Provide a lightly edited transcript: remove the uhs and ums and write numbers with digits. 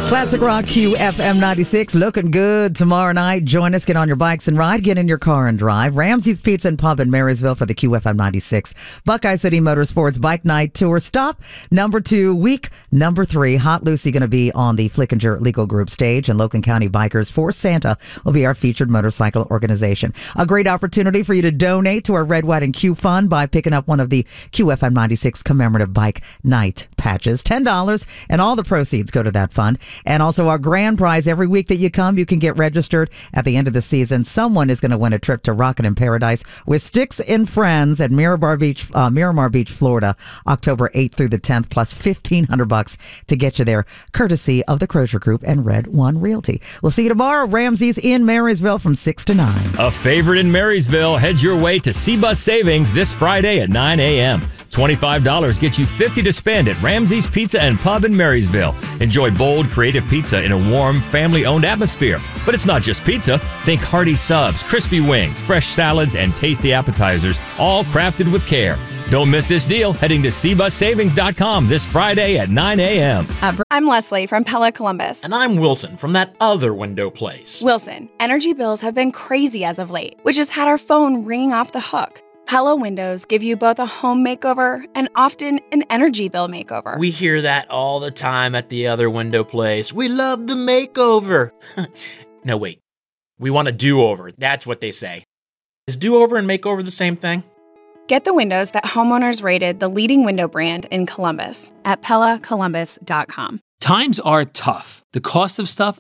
Classic Rock QFM 96, looking good tomorrow night. Join us, get on your bikes and ride, get in your car and drive. Ramsey's Pizza and Pub in Marysville for the QFM 96 Buckeye City Motorsports Bike Night Tour. Stop number 2, week number 3. Hot Lucy going to be on the Flickinger Legal Group stage, and Logan County Bikers for Santa will be our featured motorcycle organization. A great opportunity for you to donate to our Red, White, and Q Fund by picking up one of the QFM 96 commemorative bike night patches. $10, and all the proceeds go to that fund. And also our grand prize, every week that you come, you can get registered. At the end of the season, someone is going to win a trip to Rockin' in Paradise with Sticks and Friends at Miramar Beach, Florida, October 8th through the 10th, plus $1,500 to get you there, courtesy of the Crozier Group and Red One Realty. We'll see you tomorrow. Ramsey's in Marysville from 6 to 9. A favorite in Marysville, head your way to C-Bus Savings this Friday at 9 a.m. $25 gets you $50 to spend at Ramsey's Pizza and Pub in Marysville. Enjoy bold, creative pizza in a warm, family-owned atmosphere. But it's not just pizza. Think hearty subs, crispy wings, fresh salads, and tasty appetizers, all crafted with care. Don't miss this deal. Heading to cbussavings.com this Friday at 9 a.m. I'm Leslie from Pella Columbus. And I'm Wilson from that other window place. Wilson, energy bills have been crazy as of late, which has had our phone ringing off the hook. Pella Windows give you both a home makeover and often an energy bill makeover. We hear that all the time at the other window place. We love the makeover. No, wait. We want a do-over. That's what they say. Is do-over and makeover the same thing? Get the windows that homeowners rated the leading window brand in Columbus at PellaColumbus.com. Times are tough. The cost of stuff